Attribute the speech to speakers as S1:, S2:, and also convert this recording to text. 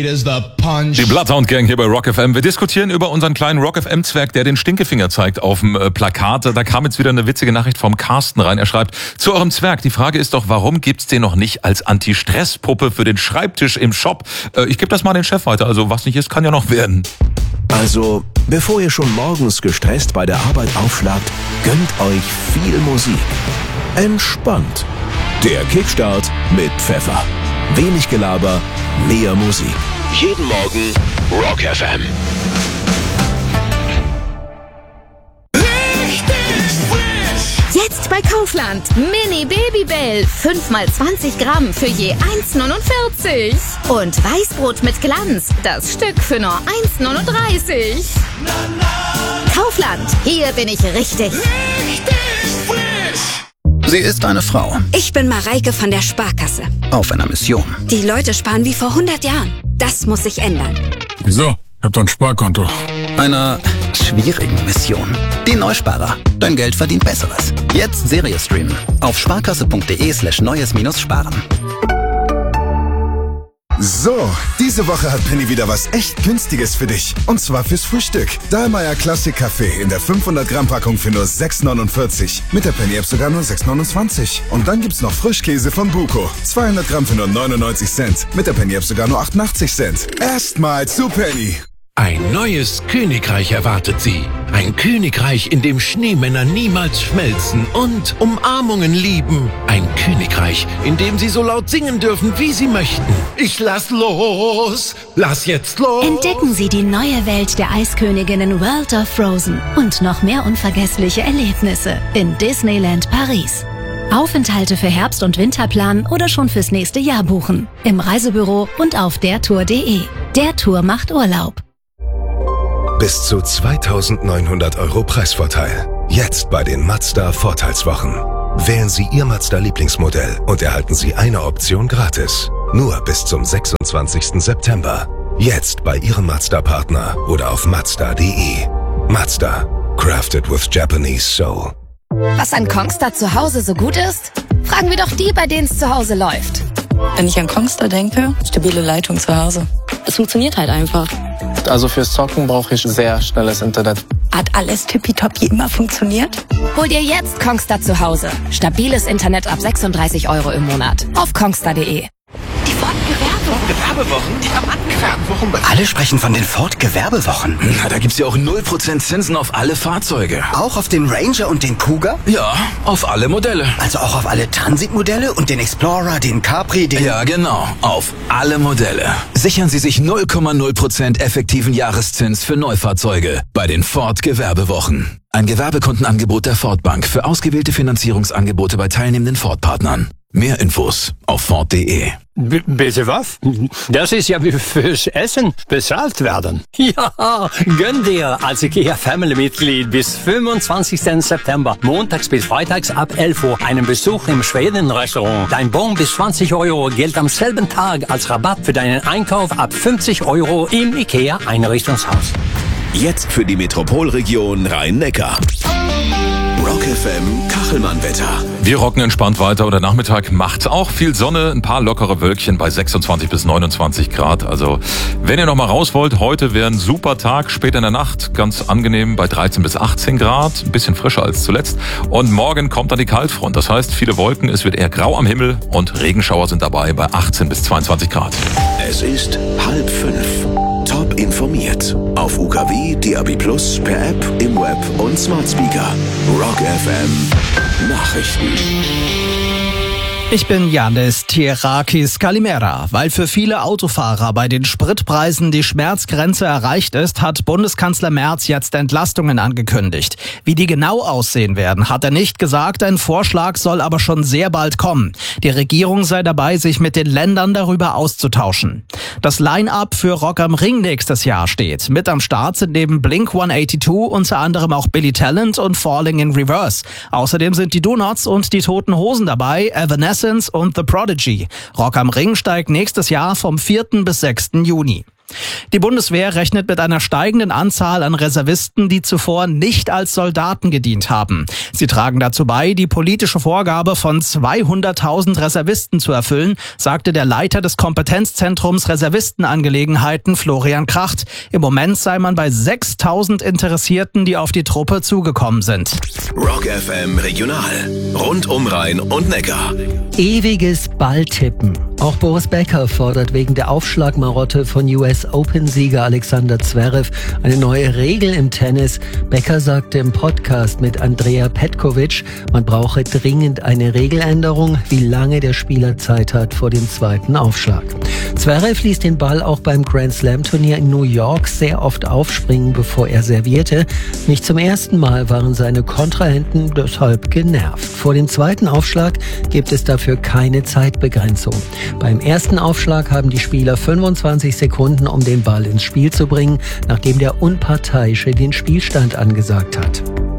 S1: Die Bloodhound Gang hier bei Rock FM. Wir diskutieren über unseren kleinen Rock FM-Zwerg, der den Stinkefinger zeigt auf dem Plakat. Da kam jetzt wieder eine witzige Nachricht vom Carsten rein. Er schreibt, zu eurem Zwerg, die Frage ist doch, warum gibt's den noch nicht als Anti-Stress-Puppe für den Schreibtisch im Shop? Ich gebe das mal den Chef weiter. Also was nicht ist, kann ja noch werden.
S2: Also, bevor ihr schon morgens gestresst bei der Arbeit aufschlagt, gönnt euch viel Musik. Entspannt. Der Kickstart mit Pfeffer. Wenig Gelaber, mehr Musik. Jeden Morgen Rock FM.
S3: Jetzt bei Kaufland. Mini Babybell. 5x20 Gramm für je 1,49. Und Weißbrot mit Glanz. Das Stück für nur 1,39. Kaufland. Hier bin ich richtig.
S4: Sie ist eine Frau.
S5: Ich bin Mareike von der Sparkasse.
S4: Auf einer Mission.
S5: Die Leute sparen wie vor 100 Jahren. Das muss sich ändern.
S6: Wieso? Ich hab doch ein Sparkonto.
S4: Einer schwierigen Mission. Die Neusparer. Dein Geld verdient Besseres. Jetzt Serie streamen. Auf sparkasse.de/neues-sparen.
S7: So, diese Woche hat Penny wieder was echt Günstiges für dich. Und zwar fürs Frühstück. Dahlmeier Classic Kaffee in der 500 Gramm Packung für nur 6,49. Mit der Penny App sogar nur 6,29. Und dann gibt's noch Frischkäse von Buko. 200 Gramm für nur 99 Cent. Mit der Penny App sogar nur 88 Cent. Erstmal zu Penny.
S8: Ein neues Königreich erwartet Sie. Ein Königreich, in dem Schneemänner niemals schmelzen und Umarmungen lieben. Ein Königreich, in dem Sie so laut singen dürfen, wie Sie möchten. Ich lass los, lass jetzt los.
S9: Entdecken Sie die neue Welt der Eisköniginnen World of Frozen und noch mehr unvergessliche Erlebnisse in Disneyland Paris. Aufenthalte für Herbst- und Winterplan oder schon fürs nächste Jahr buchen. Im Reisebüro und auf dertour.de. Der Tour macht Urlaub.
S10: Bis zu 2.900 € Preisvorteil. Jetzt bei den Mazda Vorteilswochen. Wählen Sie Ihr Mazda Lieblingsmodell und erhalten Sie eine Option gratis. Nur bis zum 26. September. Jetzt bei Ihrem Mazda-Partner oder auf Mazda.de. Mazda. Crafted with Japanese Soul.
S3: Was an Kongstar zu Hause so gut ist? Fragen wir doch die, bei denen es zu Hause läuft.
S11: Wenn ich an Kongstar denke, stabile Leitung zu Hause. Es funktioniert halt einfach.
S12: Also fürs Zocken brauche ich sehr schnelles Internet.
S11: Hat alles tippitoppi immer funktioniert?
S3: Hol dir jetzt Kongstar zu Hause. Stabiles Internet ab 36 € im Monat. Auf kongstar.de.
S13: Die Ford-Gewerbewochen? Diamantengewerbewochen? Alle sprechen von den Ford-Gewerbewochen.
S14: Na, da gibt's ja auch 0% Zinsen auf alle Fahrzeuge.
S13: Auch auf den Ranger und den Cougar?
S14: Ja, auf alle Modelle.
S13: Also auch auf alle Transit-Modelle und den Explorer, den Capri, den...
S14: Ja, genau. Auf alle Modelle. Sichern Sie sich 0,0% effektiven Jahreszins für Neufahrzeuge bei den Ford-Gewerbewochen. Ein Gewerbekundenangebot der Ford Bank für ausgewählte Finanzierungsangebote bei teilnehmenden Ford-Partnern. Mehr Infos auf Ford.de.
S15: Bitte was? Das ist ja wie fürs Essen bezahlt werden. Ja, gönn dir als IKEA Family-Mitglied bis 25. September, montags bis freitags ab 11 Uhr, einen Besuch im Schweden-Restaurant. Dein Bon bis 20 € gilt am selben Tag als Rabatt für deinen Einkauf ab 50 € im IKEA Einrichtungshaus.
S2: Jetzt für die Metropolregion Rhein-Neckar. Rock FM Kachelmann-Wetter.
S1: Wir rocken entspannt weiter und der Nachmittag macht auch viel Sonne, ein paar lockere Wölkchen bei 26 bis 29 Grad. Also wenn ihr noch mal raus wollt, heute wäre ein super Tag, später in der Nacht ganz angenehm bei 13 bis 18 Grad, ein bisschen frischer als zuletzt. Und morgen kommt dann die Kaltfront, das heißt viele Wolken, es wird eher grau am Himmel und Regenschauer sind dabei bei 18 bis 22 Grad.
S2: Es ist 4:30. Top informiert. Auf UKW, DAB+, per App, im Web und Smart Speaker. Rock FM Nachrichten.
S16: Ich bin Yannis Tirakis Kalimera. Weil für viele Autofahrer bei den Spritpreisen die Schmerzgrenze erreicht ist, hat Bundeskanzler Merz jetzt Entlastungen angekündigt. Wie die genau aussehen werden, hat er nicht gesagt. Ein Vorschlag soll aber schon sehr bald kommen. Die Regierung sei dabei, sich mit den Ländern darüber auszutauschen. Das Line-Up für Rock am Ring nächstes Jahr steht. Mit am Start sind neben Blink-182 unter anderem auch Billy Talent und Falling in Reverse. Außerdem sind die Donuts und die Toten Hosen dabei, Evanescence und The Prodigy. Rock am Ring steigt nächstes Jahr vom 4. bis 6. Juni. Die Bundeswehr rechnet mit einer steigenden Anzahl an Reservisten, die zuvor nicht als Soldaten gedient haben. Sie tragen dazu bei, die politische Vorgabe von 200.000 Reservisten zu erfüllen, sagte der Leiter des Kompetenzzentrums Reservistenangelegenheiten Florian Kracht. Im Moment sei man bei 6.000 Interessierten, die auf die Truppe zugekommen sind.
S2: Rock FM Regional. Rund um Rhein und Neckar.
S17: Ewiges Balltippen. Auch Boris Becker fordert wegen der Aufschlagmarotte von US-Open-Sieger Alexander Zverev eine neue Regel im Tennis. Becker sagte im Podcast mit Andrea Petkovic, man brauche dringend eine Regeländerung, wie lange der Spieler Zeit hat vor dem zweiten Aufschlag. Zverev ließ den Ball auch beim Grand-Slam-Turnier in New York sehr oft aufspringen, bevor er servierte. Nicht zum ersten Mal waren seine Kontrahenten deshalb genervt. Vor dem zweiten Aufschlag gibt es dafür keine Zeitbegrenzung. Beim ersten Aufschlag haben die Spieler 25 Sekunden, um den Ball ins Spiel zu bringen, nachdem der Unparteiische den Spielstand angesagt hat.